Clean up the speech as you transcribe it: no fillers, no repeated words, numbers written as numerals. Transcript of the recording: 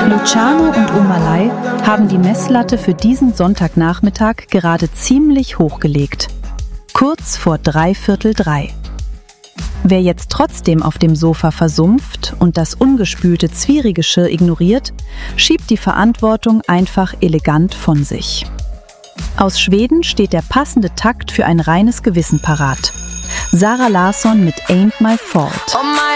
Luciano und Omalai haben die Messlatte für diesen Sonntagnachmittag gerade ziemlich hochgelegt. Kurz vor 2:45. Wer jetzt trotzdem auf dem Sofa versumpft und das ungespülte Zwieregeschirr ignoriert, schiebt die Verantwortung einfach elegant von sich. Aus Schweden steht der passende Takt für ein reines Gewissen parat. Zara Larsson mit Ain't My Fault.